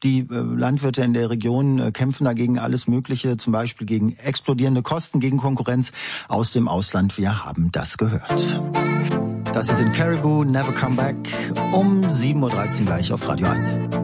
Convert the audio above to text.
Die Landwirte in der Region kämpfen dagegen alles Mögliche, zum Beispiel gegen explodierende Kosten, gegen Konkurrenz aus dem Ausland. Wir haben das gehört. Das ist in Caribou, Never Come Back, um 7.13 Uhr gleich auf Radio 1.